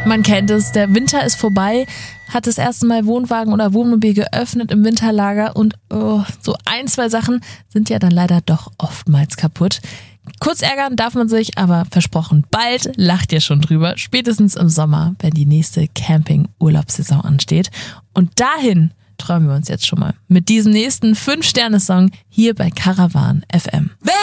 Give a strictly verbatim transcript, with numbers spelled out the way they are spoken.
Man kennt es, der Winter ist vorbei, hat das erste Mal Wohnwagen oder Wohnmobil geöffnet im Winterlager und oh, so ein, zwei Sachen sind ja dann leider doch oftmals kaputt. Kurz ärgern darf man sich, aber versprochen, bald lacht ihr schon drüber, spätestens im Sommer, wenn die nächste Camping-Urlaubssaison ansteht. Und dahin träumen wir uns jetzt schon mal mit diesem nächsten fünf Sterne Song hier bei Caravan F M.